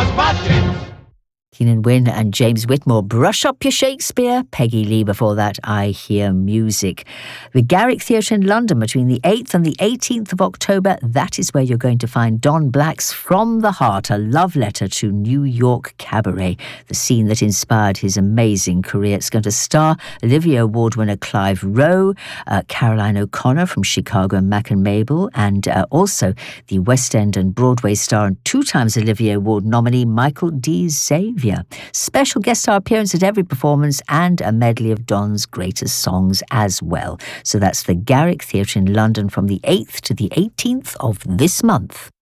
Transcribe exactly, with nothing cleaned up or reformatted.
Keenan Wynn and James Whitmore, Brush Up Your Shakespeare. Peggy Lee before that, I Hear Music. The Garrick Theatre in London between the eighth and the eighteenth of October. That is where you're going to find Don Black's From the Heart, a love letter to New York cabaret, the scene that inspired his amazing career. It's going to star Olivier Award winner Clive Rowe, uh, Caroline O'Connor from Chicago and Mac and Mabel, and uh, also the West End and Broadway star and two times Olivier Award nominee Michael D. Xavier. Special guest star appearance at every performance and a medley of Don's greatest songs as well. So that's the Garrick Theatre in London from the eighth to the eighteenth of this month.